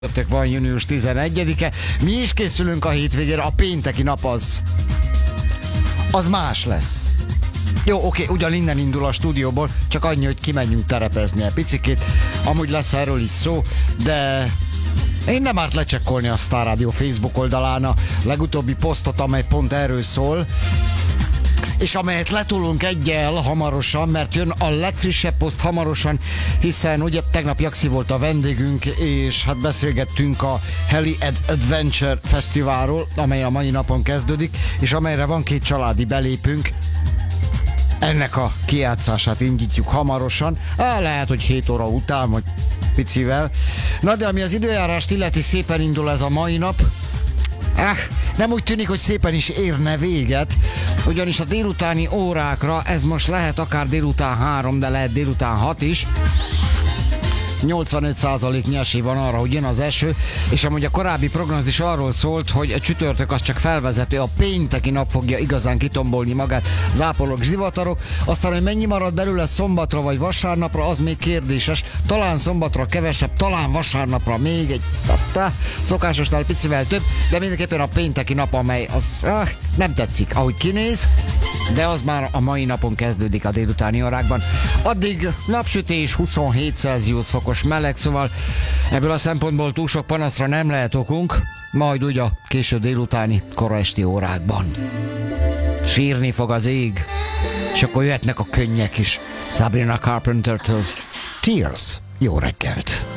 Csütörtök van, június 11-e. Mi is készülünk a hétvégére, a pénteki nap az más lesz. Jó, oké, ugyan innen indul a stúdióból, csak annyi, hogy kimenjünk terepezni egy picikét. Amúgy lesz erről is szó, de én nem árt lecsekkolni a Star Radio Facebook oldalán a legutóbbi posztot, amely pont erről szól, és amelyet letolunk egyel hamarosan, mert jön a legfrissebb poszt hamarosan, hiszen ugye tegnap Jaxi volt a vendégünk, és hát beszélgettünk a Heli Adventure Fesztiválról, amely a mai napon kezdődik, és amelyre van 2 családi belépünk. Ennek a kijátszását indítjuk hamarosan, lehet, hogy 7 óra után, vagy picivel. Na de ami az időjárást illeti, szépen indul ez a mai nap. Nem úgy tűnik, hogy szépen is érne véget, ugyanis a délutáni órákra ez most lehet akár délután 3, de lehet délután 6 is. 85%-nyi esély van arra, hogy jön az eső, és amúgy a korábbi prognózis arról szólt, hogy a csütörtök az csak felvezető, a pénteki nap fogja igazán kitombolni magát, záporok, zivatarok, aztán, hogy mennyi marad belőle szombatra vagy vasárnapra, az még kérdéses, talán szombatra kevesebb, talán vasárnapra még egy szokásosnál picivel több, de mindenképpen a pénteki nap, amely az nem tetszik, ahogy kinéz, de az már a mai napon kezdődik a délutáni órákban. Addig napsütés, 27 Celsius fokos meleg, szóval ebből a szempontból túl sok panaszra nem lehet okunk, majd úgy a késő délutáni, kora esti órákban. Sírni fog az ég, és akkor jöhetnek a könnyek is. Sabrina Carpenter-től Tears. Jó reggelt!